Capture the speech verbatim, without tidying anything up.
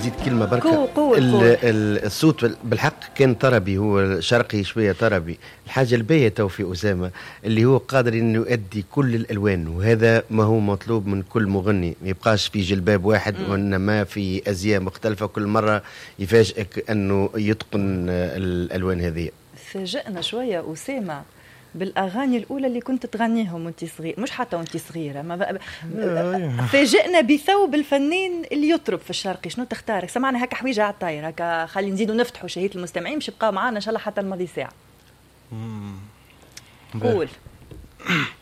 نزيد كلمه بركه. قول قول ال- ال- الصوت بالحق كان طربي، هو شرقي شويه طربي. الحاجه الباهيه تو في اسامه اللي هو قادر انه يؤدي كل الالوان، وهذا ما هو مطلوب من كل مغني، ما يبقاش في جلباب واحد م. وانما في ازياء مختلفه، كل مره يفاجئك انه يتقن الالوان هذه. فاجئنا شويه اسامه بالاغاني الاولى اللي كنت تغنيهم وانت صغير، مش حتى وانت صغيره، ما فاجئنا بثوب الفنان اللي يطرب في الشرقي. شنو تختارك؟ سمعنا هكا حويجه على الطاير هكا، خلي نزيدوا نفتحوا شهيه المستمعين باش يبقاو معنا ان شاء الله حتى الماضي ساعه. قول.